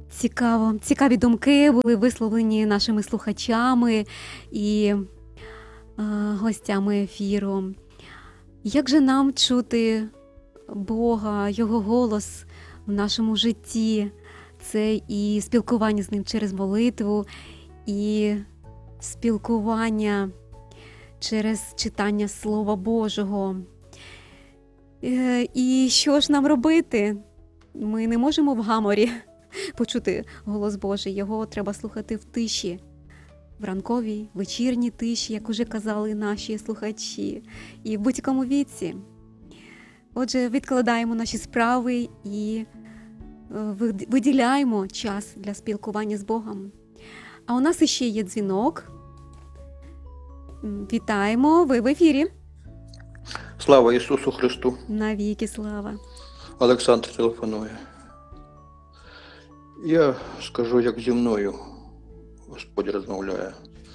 Цікаві думки були висловлені нашими слухачами і гостями ефіру. Як же нам чути Бога, Його голос в нашому житті? Це і спілкування з Ним через молитву, і спілкування через читання Слова Божого. І що ж нам робити? Ми не можемо в гаморі почути голос Божий. Його треба слухати в тиші, в ранковій, вечірній тиші, як уже казали наші слухачі, і в будь-якому віці. Отже, відкладаємо наші справи і виділяємо час для спілкування з Богом. А у нас іще є дзвінок. Вітаємо, ви в ефірі. Слава Ісусу Христу! Навіки слава! Олександр телефонує. Я скажу, як зі мною Господь розмовляє.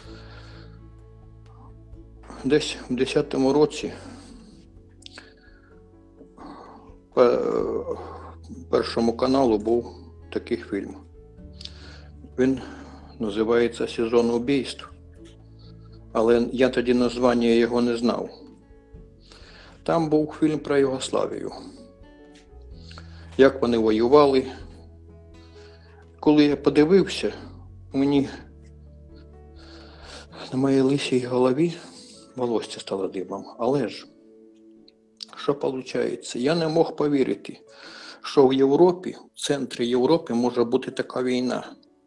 Десь в 10-му році по Першому каналу був такий фільм. Він називається «Сезон убійств», але я тоді названня його не знав. Там був фільм про Югославію. Як вони воювали. Коли я подивився, мені на моїй лисій голові волосся стало дибом. Але ж, що виходить? Я не мог повірити, що в Європі, в центрі Європи може бути така війна.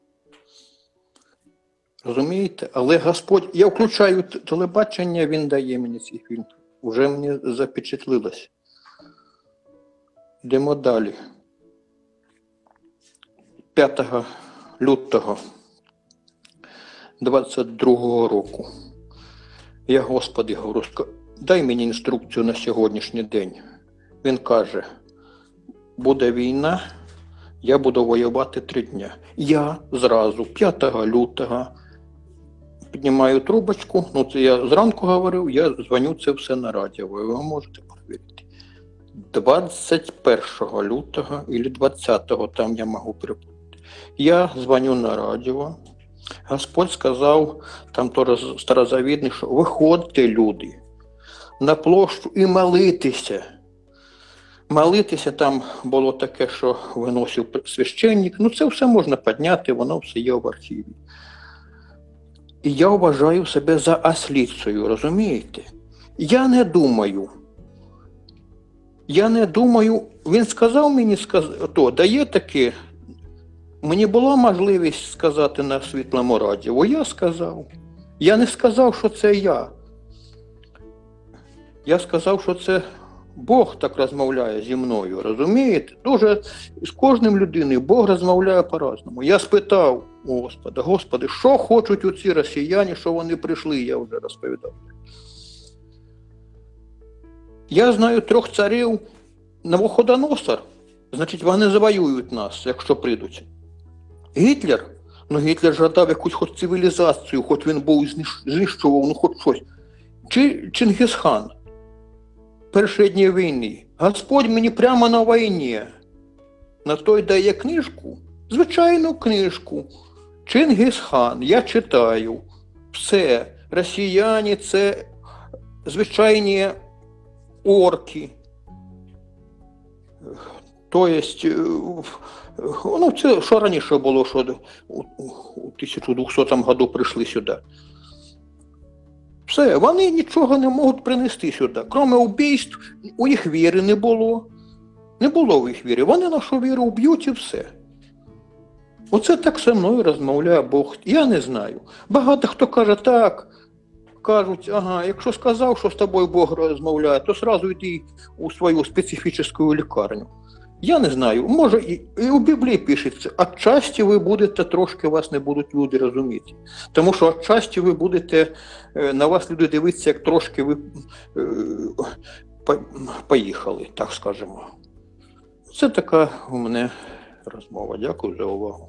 Розумієте? Але Господь, я включаю телебачення, Він дає мені цей фільм. Уже мені запечатлилось. Йдемо далі. 5 лютого 22-го року. Я, Господи, говорю, дай мені інструкцію на сьогоднішній день. Він каже, буде війна, я буду воювати 3 дні. Я зразу 5 лютого піднімаю трубочку, це я зранку говорив, я дзвоню це все на радіо, ви можете перевірити. 21 лютого або 20-го, там я можу перепутати. Я дзвоню на радіо, Господь сказав, там теж старозавідний, що виходьте, люди, на площу і молитися. Молитися там було таке, що виносив священник, це все можна підняти, воно все є в архіві. І я вважаю себе за ослицею, розумієте? Я не думаю, він сказав мені, дає таке, мені була можливість сказати на світлому радіо, я сказав. Я не сказав, що це я. Я сказав, що це Бог так розмовляє зі мною, розумієте? Дуже з кожним людиною Бог розмовляє по-разному. Я спитав у Господи, що хочуть оці росіяни, що вони прийшли, я вже розповідав. Я знаю 3 царів, Навуходоносор, значить вони завоюють нас, якщо прийдуть. Гітлер, Гітлер жадав якусь хоч цивілізацію, хоч він був знищував, хоч щось. Чи Чингисхан, перші дні війни. Господь мені прямо на війні, на той дає книжку, звичайну книжку. Чингисхан, я читаю, все, росіяни це звичайні орки. Тобто, це що раніше було, що у 1200 году прийшли сюди. Все, вони нічого не можуть принести сюди. Крім вбивств, у їх віри не було. Не було в їх віри. Вони нашу віру вб'ють і все. Оце так зі мною розмовляє Бог. Я не знаю. Багато хто каже так, кажуть, якщо сказав, що з тобою Бог розмовляє, то одразу йди у свою специфічну лікарню. Я не знаю, може і у Біблії пишеться, отчасті ви будете, трошки вас не будуть люди розуміти. Тому що отчасті ви будете, на вас люди дивитися, як трошки ви поїхали, так скажемо. Це така у мене розмова. Дякую за увагу.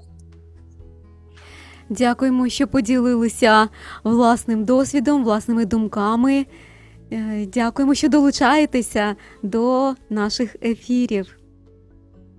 Дякуємо, що поділилися власним досвідом, власними думками. Дякуємо, що долучаєтеся до наших ефірів.